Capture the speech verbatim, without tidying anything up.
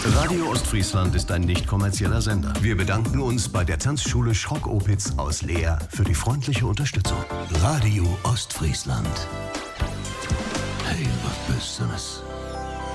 Radio Ostfriesland ist ein nicht kommerzieller Sender. Wir bedanken uns bei der Tanzschule Schrock-Opitz aus Leer für die freundliche Unterstützung. Radio Ostfriesland. Hey, was bist du das?